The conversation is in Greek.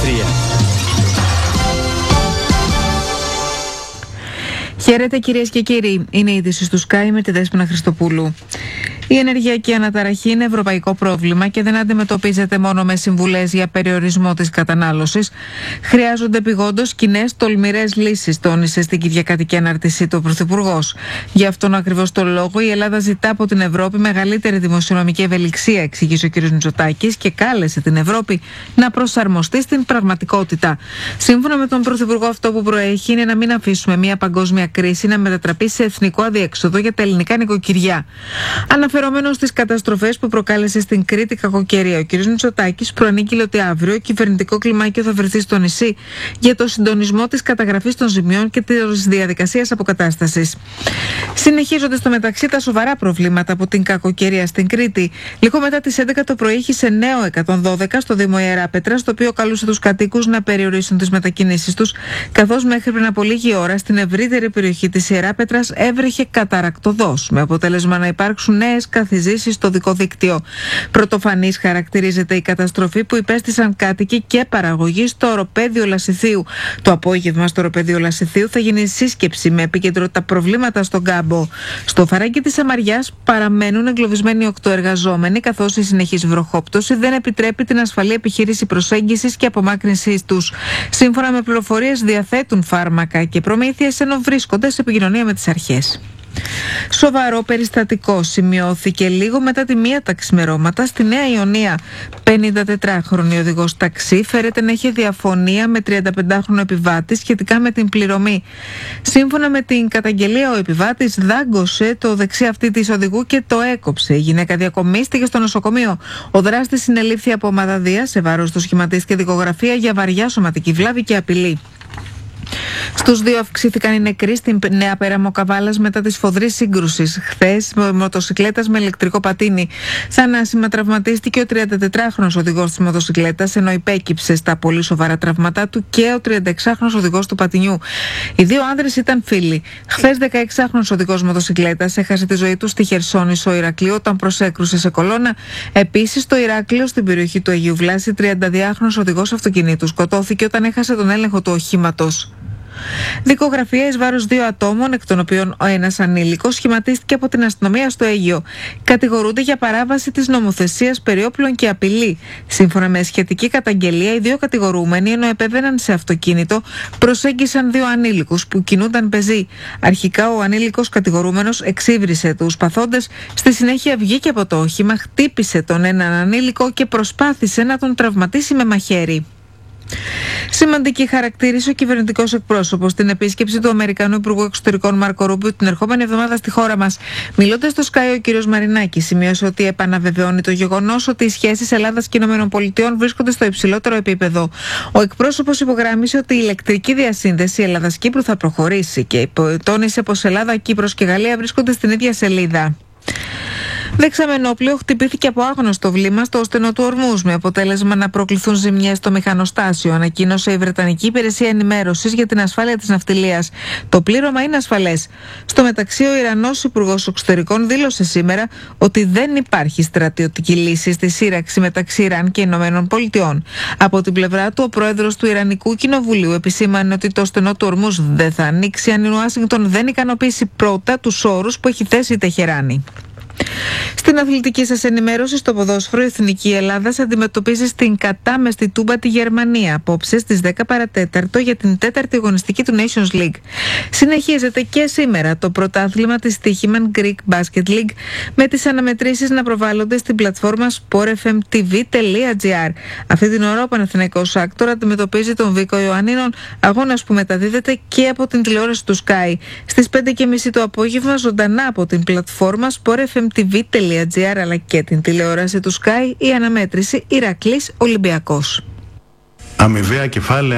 Χαίρετε κυρίες και κύριοι, είναι η είδηση του Sky με τη Δέσποινα Χριστοπούλου. Η ενεργειακή αναταραχή είναι ευρωπαϊκό πρόβλημα και δεν αντιμετωπίζεται μόνο με συμβουλές για περιορισμό της κατανάλωσης. Χρειάζονται επειγόντως κοινές τολμηρές λύσεις, τόνισε στην Κυριακάτικη ανάρτησή του ο Πρωθυπουργός. Γι' αυτόν ακριβώς τον λόγο η Ελλάδα ζητά από την Ευρώπη μεγαλύτερη δημοσιονομική ευελιξία, εξήγησε ο κ. Μητσοτάκης, και κάλεσε την Ευρώπη να προσαρμοστεί στην πραγματικότητα. Σύμφωνα με τον Πρωθυπουργό, αυτό που προέχει είναι να μην αφήσουμε μια παγκόσμια κρίση να μετατραπεί σε εθνικό αδιέξοδο για τα ελληνικά νοικοκυριά. Αναφερόμενος στις καταστροφές που προκάλεσε στην Κρήτη κακοκαιρία, ο κ. Μητσοτάκης προανήγγειλε ότι αύριο κυβερνητικό κλιμάκιο θα βρεθεί στο νησί για το συντονισμό της καταγραφής των ζημιών και της διαδικασίας αποκατάστασης. Συνεχίζονται στο μεταξύ τα σοβαρά προβλήματα από την κακοκαιρία στην Κρήτη. Λίγο μετά τις 11 το πρωί είχε νέο 112 στο Δήμο Ιεράπετρας, το οποίο καλούσε τους κατοίκους να περιορίσουν τις μετακινήσεις τους, καθώς μέχρι πριν από λίγη ώρα στην ευρύτερη περιοχή της Ιεράπετρας έβρεχε καταρακτοδός, με αποτέλεσμα να υπάρξουν νέες καθιζήσεις στο δικό δίκτυο. Πρωτοφανής χαρακτηρίζεται η καταστροφή που υπέστησαν κάτοικοι και παραγωγοί στο οροπέδιο Λασιθίου. Το απόγευμα στο οροπέδιο Λασιθίου θα γίνει σύσκεψη με επίκεντρο τα προβλήματα στον κάμπο. Στο φαράγγι της Αμαριάς παραμένουν εγκλωβισμένοι 8 εργαζόμενοι, καθώς η συνεχής βροχόπτωση δεν επιτρέπει την ασφαλή επιχείρηση προσέγγισης και απομάκρυνσής τους. Σύμφωνα με πληροφορίες, διαθέτουν φάρμακα και προμήθειες ενώ βρίσκονται σε επικοινωνία με τις αρχές. Σοβαρό περιστατικό σημειώθηκε λίγο μετά τη 1 τα ξημερώματα στη Νέα Ιωνία. 54χρονη οδηγός ταξί φέρεται να είχε διαφωνία με 35χρονο επιβάτη σχετικά με την πληρωμή. Σύμφωνα με την καταγγελία, ο επιβάτης δάγκωσε το δεξί αυτί της οδηγού και το έκοψε. Η γυναίκα διακομίστηκε στο νοσοκομείο. Ο δράστης συνελήφθη από ομάδα Δία, σε βάρος του σχηματίστηκε δικογραφία για βαριά σωματική βλάβη και απειλή. Στους 2 αυξήθηκαν οι νεκροί στην Νέα Πέραμο Καβάλας μετά τη σφοδρή σύγκρουση χθες μοτοσικλέτας με ηλεκτρικό πατίνι. Θανάσιμα τραυματίστηκε ο 34χρονος οδηγός της μοτοσικλέτας, ενώ υπέκυψε στα πολύ σοβαρά τραύματά του και ο 36χρονος οδηγός του πατινιού. Οι 2 άνδρες ήταν φίλοι. Χθες 16χρονος οδηγός μοτοσικλέτας έχασε τη ζωή του στη Χερσόνησο Ηρακλείο όταν προσέκρουσε σε κολόνα. Επίσης στο Ηράκλειο, στην περιοχή του Αγίου Βλάση, 32χρονος οδηγός αυτοκινήτου σκοτώθηκε όταν έχασε τον έλεγχο του οχήματος. Δικογραφία εις βάρος 2 ατόμων, εκ των οποίων ο ένας ανήλικος, σχηματίστηκε από την αστυνομία στο Αίγυο. Κατηγορούνται για παράβαση της νομοθεσίας περί όπλων και απειλή. Σύμφωνα με σχετική καταγγελία, οι 2 κατηγορούμενοι, ενώ επέβαιναν σε αυτοκίνητο, προσέγγισαν 2 ανήλικους που κινούνταν πεζοί. Αρχικά ο ανήλικος κατηγορούμενος εξύβρισε τους παθόντες, στη συνέχεια βγήκε από το όχημα, χτύπησε τον έναν ανήλικο και προσπάθησε να τον τραυματίσει με μαχαίρι. Σημαντική χαρακτήρισε ο κυβερνητικός εκπρόσωπος στην επίσκεψη του Αμερικανού Υπουργού Εξωτερικών Μάρκο Ρούμπιο την ερχόμενη εβδομάδα στη χώρα μας. Μιλώντας στο Sky, ο κ. Μαρινάκης σημείωσε ότι επαναβεβαιώνει το γεγονός ότι οι σχέσεις Ελλάδας και ΗΠΑ βρίσκονται στο υψηλότερο επίπεδο. Ο εκπρόσωπος υπογράμμισε ότι η ηλεκτρική διασύνδεση Ελλάδας-Κύπρου θα προχωρήσει και τόνισε πως Ελλάδα, Κύπρος και Γαλλία βρίσκονται στην ίδια σελίδα. Δεξαμενόπλαιο χτυπήθηκε από άγνωστο βλήμα στο στενό του Ορμούς, με αποτέλεσμα να προκληθούν ζημιές στο μηχανοστάσιο, ανακοίνωσε η Βρετανική Υπηρεσία Ενημέρωσης για την Ασφάλεια της Ναυτιλίας. Το πλήρωμα είναι ασφαλές. Στο μεταξύ, ο Ιρανός Υπουργός Εξωτερικών δήλωσε σήμερα ότι δεν υπάρχει στρατιωτική λύση στη σύραξη μεταξύ Ιράν και Ηνωμένων Πολιτειών. Από την πλευρά του, ο πρόεδρος του Ιρανικού Κοινοβουλίου επισήμανε ότι το στενό του Ορμούς δεν θα ανοίξει αν η Ουάσιγκτον δεν ικανοποιήσει πρώτα τους όρους που έχει θέσει η Τεχεράνη. Στην αθλητική σας ενημέρωση, στο ποδόσφαιρο, η Εθνική Ελλάδας αντιμετωπίζει στην κατάμεστη Τούμπα τη Γερμανία απόψε στις 10 παρατέταρτο για την 4η αγωνιστική του Nations League. Συνεχίζεται και σήμερα το πρωτάθλημα της Τύχημαν Greek Basket League, με τις αναμετρήσεις να προβάλλονται στην πλατφόρμα sportfmtv.gr. Αυτή την ώρα ο Παναθηναϊκός Άκτορ αντιμετωπίζει τον Βίκο Ιωαννίνων, αγώνας που μεταδίδεται και από την τηλεόραση του Sky. Στις 5:30 το απόγευμα, ζωντανά από την πλατφόρμα sportfmtv.gr αλλά και την τηλεόραση του Sky, η αναμέτρηση Ηρακλής Ολυμπιακός. Αμοιβαία κεφάλαια.